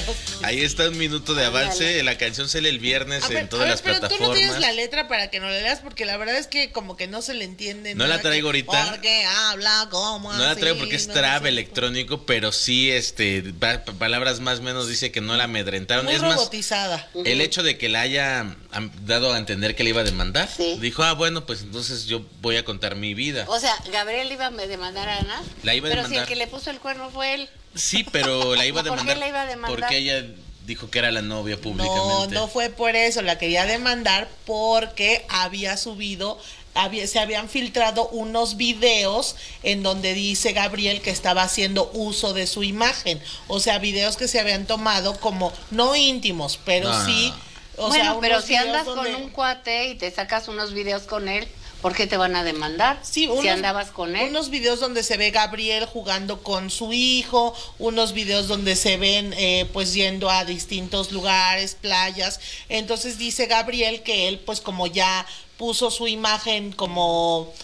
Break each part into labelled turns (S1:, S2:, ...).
S1: Ahí está un minuto de avance. La canción sale el viernes en todas las plataformas.
S2: Pero tú no tienes la letra para que no la leas, porque la verdad es que como que no se le entiende.
S1: No la traigo ahorita.
S2: Porque habla como
S1: no la traigo porque es trap electrónico, pero sí, palabras más o menos dice que no la amedrentaron.
S2: Muy
S1: es
S2: robotizada.
S1: Más, el hecho de que la haya dado a entender que le iba a demandar.
S3: Sí.
S1: Dijo, bueno, pues entonces yo voy a contar mi vida.
S3: O sea, Gabriel iba a demandar a Ana.
S1: La iba a demandar.
S3: Pero si el que le puso el cuerno fue él.
S1: Sí, pero la iba a demandar.
S3: ¿Por qué la iba a demandar?
S1: Porque ella dijo que era la novia públicamente.
S2: No fue por eso, la quería demandar porque había subido, se habían filtrado unos videos en donde dice Gabriel que estaba haciendo uso de su imagen. O sea, videos que se habían tomado como, no íntimos, pero sí. O sea,
S3: pero si andas con un cuate y te sacas unos videos con él, ¿por qué te van a demandar?
S2: Sí,
S3: si andabas con él.
S2: Unos videos donde se ve Gabriel jugando con su hijo, unos videos donde se ven pues yendo a distintos lugares, playas. Entonces dice Gabriel que él pues como ya puso su imagen como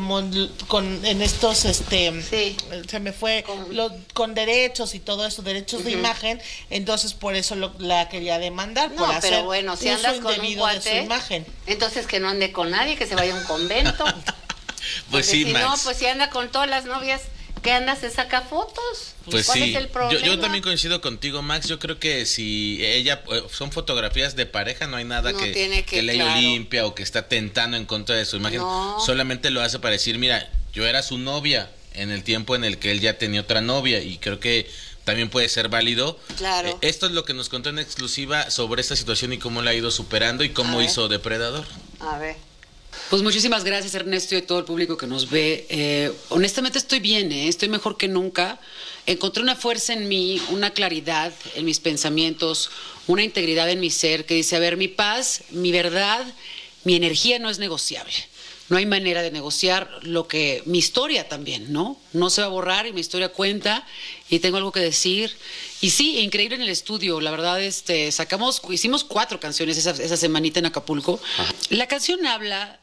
S2: en estos
S3: sí.
S2: Se me fue con derechos y todo eso, derechos de imagen, entonces por eso la quería demandar.
S3: No,
S2: por hacer
S3: pero bueno, si andas con un cuate,
S2: de su imagen.
S3: Entonces que no ande con nadie, que se vaya a un convento.
S1: Pues sí,
S3: si
S1: Max.
S3: no, pues si anda con todas las novias que anda se saca fotos.
S1: Pues
S3: ¿Cuál
S1: sí,
S3: es el problema?
S1: yo también coincido contigo, Max. Yo creo que si ella son fotografías de pareja, no hay nada que ley Olimpia o que está tentando en contra de su imagen.
S3: No.
S1: Solamente lo hace para decir, mira, yo era su novia en el tiempo en el que él ya tenía otra novia, y creo que también puede ser válido.
S3: Claro.
S1: Esto es lo que nos contó en exclusiva sobre esta situación y cómo la ha ido superando y cómo hizo Depredador.
S3: A ver.
S4: Pues muchísimas gracias, Ernesto, y a todo el público que nos ve. Honestamente estoy bien, estoy mejor que nunca. Encontré una fuerza en mí, una claridad en mis pensamientos, una integridad en mi ser que dice, a ver, mi paz, mi verdad, mi energía no es negociable. No hay manera de negociar mi historia también, ¿no? No se va a borrar y mi historia cuenta y tengo algo que decir. Y sí, increíble en el estudio, la verdad, hicimos 4 canciones esa semanita en Acapulco. Ajá. La canción habla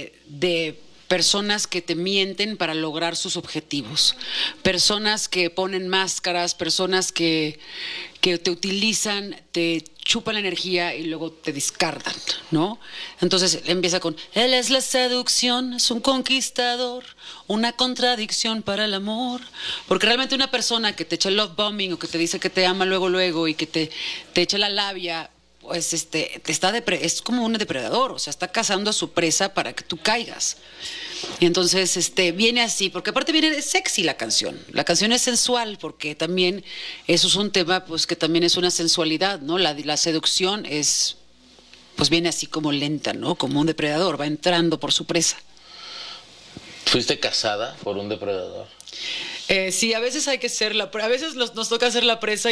S4: de personas que te mienten para lograr sus objetivos, personas que ponen máscaras, personas que te utilizan, te chupan la energía y luego te descartan, ¿no? Entonces empieza con, él es la seducción, es un conquistador, una contradicción para el amor, porque realmente una persona que te echa el love bombing o que te dice que te ama luego y que te echa la labia, pues es como un depredador, o sea, está cazando a su presa para que tú caigas. Y entonces viene así, porque aparte viene sexy la canción es sensual, porque también eso es un tema pues que también es una sensualidad, ¿no? La seducción pues viene así como lenta, ¿no? Como un depredador, va entrando por su presa.
S1: ¿Fuiste casada por un depredador?
S4: Sí, a veces hay que ser a veces nos toca ser la presa.